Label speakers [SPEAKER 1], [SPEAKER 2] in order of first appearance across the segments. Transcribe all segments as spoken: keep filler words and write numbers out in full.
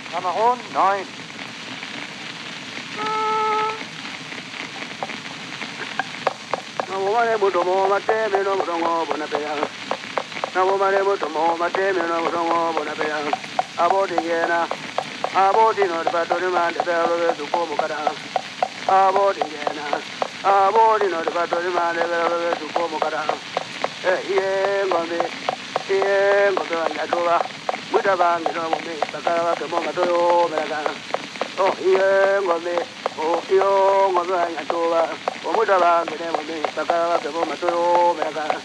[SPEAKER 1] Cameroon, nine.
[SPEAKER 2] Nawomare mutomo mate meno mutongo bonapeya. Nawomare mutomo mate meno mutongo bonapeya. Abodi yena. Abodi no de batori man de belo de ko mukara. Abodi yena. Abodi no de batori man de belo de ko mukara. Eh ye ngombe. Ye ngombe ya dola. Mutaba ngino ngombe bakara ke mo ngatoyo meraga. Oh ye ngombe. Oh yo ngombe ya dola. Omutaba ngene ngombe bakara ke mo ngatoyo meraga.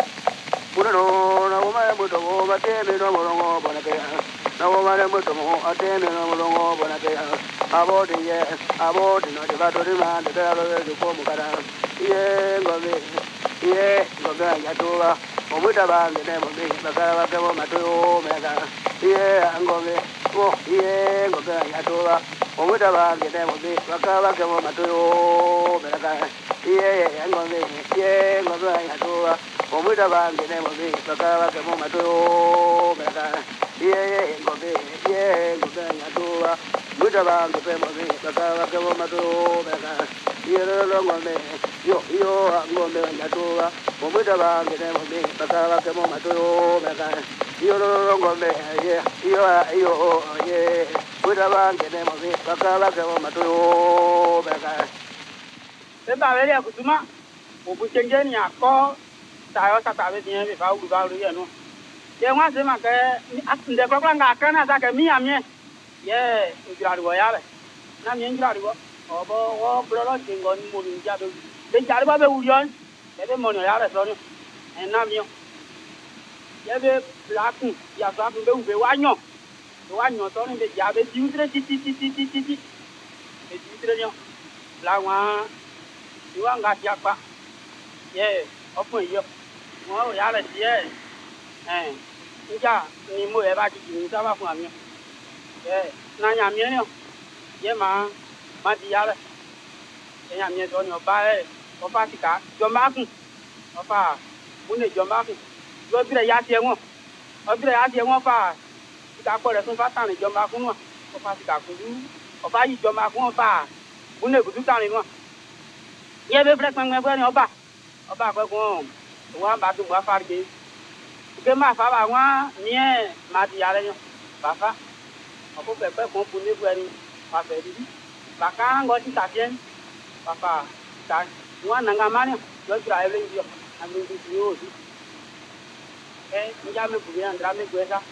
[SPEAKER 2] Purano na woma muto woma teme no morongo bonakea. Na woma ne muto mo ateme no morongo bonakea. Abodi ye, abodi no de bato de man de belo de ko mukara. Ye ngombe, ye ngombe ya tola. Omuta bange ne ngombe bakara ke mo matoyo mega. Ye ngombe, oh ye ngombe ya tola. Omuta bange ne ngombe bakara ke mo matoyo mega. Ye ngombe, ye ngombe ya tola. Omuta bange ne ngombe bakara ke mo matoyo mega. Ye ngombe, ye ngombe ya tola. Muta bange pe ngombe bakara ke mo matoyo mega. Ye lo ngombe, yo yo ngombe ya tola. Omuta bange ne ngombe bakara ke mo matoyo mega. Yo lo ngombe, ye yo yo ye. Muta bange ne ngombe bakara ke mo matoyo mega.
[SPEAKER 3] Eba vele kutuma obuchengeni yako tayo tatabe bien be fa uba ru yenu ye nwa se ma ke nde ko nga kana ta ke mi amie ye ujira ru ya le na mi njira ru obo wo brolo jingo ni mo ni ja be be jari ba be urion ye be mo ni ya le so ni en na mi ye be blaku ya so be ube wa nyo wa nyo to ni be ja be ti utre ti ti ti ti ti ti be ti utre nyo la wa iwa nga ti apa ye ọkùnrin yọ wọn ò yára sí ẹ ẹ níjà ni mo ẹ bá ti jù ní sábà fún àmì ẹ n'anya mi ni yẹ máa má di yára ẹ yà mí ẹ sọ ni ọba ẹ ọba ti ká jọmbá kùn ọba múnẹ jọmbá kùn yọ bí rẹ yá tiẹ wọn ọbí rẹ yá tiẹ wọn fà ìka pọ rẹ fún fátà ní jọmbá kùn wọn ọba ti ká kùn lù ọba yìí jọmbá kùn wọn fà múnẹ kùtù tà ní wọn yẹ bẹ fẹ pẹpẹ fẹ ni ọba ọba àpẹkùn wọn bá tó bọ afárike ike má fa bá wọn miẹ má di yàrá yẹn bá fa ọkọ pẹpẹ kún fún níbu ẹni wà fẹ dídí bàkà ńgọ ti tàfiẹ bàfà ta wọn nàngà má ni lọ jùlọ ayé lẹ́yìn yọ àmì ìdí yóò di ẹ níjà mi bùnú yẹn ndra mi gbé sa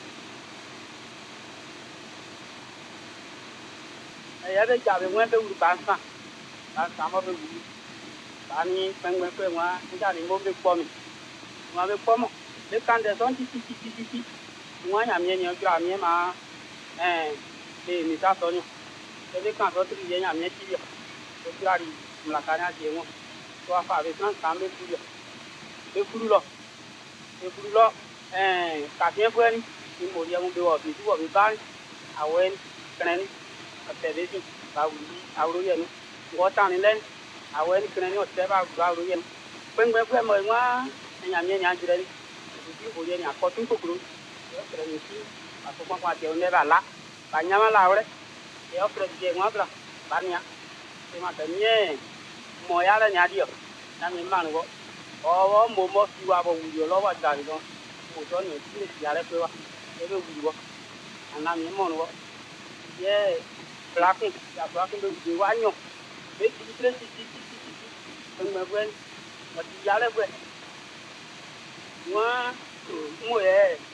[SPEAKER 3] ẹ yẹ bẹ jà bẹ wọn bẹ wulu bá ń sàn bá ń sàn mọ bẹ wulu. Ani pengpengpe wọn nígbà tí mo bẹ kpọ́ mi wọn bẹ kpọ́ mọ́ bẹ kàn dẹ̀ sọ́n títí títí títí wọn yà miẹ yẹn jura miẹ máa ẹ̀ ẹ̀ nìta sọ ni ẹ bẹ kàn sọ tiri yẹn yà miẹ ti yọ ẹ jura di mùlàkà ní àti wọn tó wà fà bẹ sàn kàn bẹ furu yọ bẹ furu lọ bẹ furu lọ ẹ̀ kàfíẹ́ fún ẹni ní mo rí ẹ mo bẹ wọ bẹ túbọ̀ bẹ bá àwọ̀ ẹni kẹrẹ ni ọ̀tẹ̀ bẹ sùn bá wùdí àwòrán yẹn ni wọ́n tàn ní lẹ́nu àwọn ẹni kìnnìún ní ọ̀sẹ̀ bá gba ọ̀rọ̀ yẹn pẹ́ńpẹ́ fún ẹ̀mọ́ ìwọ̀n ẹ̀yàn mi ẹ̀yàn àjùrẹ́ ní ìdí ìbò yẹn ní àkọ́tún kòkòrò yọ kẹrẹ ní sí àkókò àti ẹ̀wọ̀n ẹ̀rọ àlá bànyámá làwọ̀rẹ́ yọ kẹrẹ ti ẹ̀wọ̀n àgbà bàníyà ṣé máa tẹ̀ ní ẹ̀ mọ̀ yálẹ̀ ní adìyọ láti má nìwọ ọwọ́ mọ̀ mọ́ fi wà bọ̀ wùyọ̀ lọ́wọ́ àti àrídán mo tọ́ ní ìdí ìsì àrẹ pé wa ẹ bẹ wùyọ̀ àná mi mọ̀ nìwọ yẹ blakun yàtọ̀ akún bẹ wùyọ̀ wá yàn bẹ ti ti tẹ́lẹ̀ ti ti ti pẹ̀lú ọtí yálẹ̀ bẹ̀ wọ́n mú ẹ̀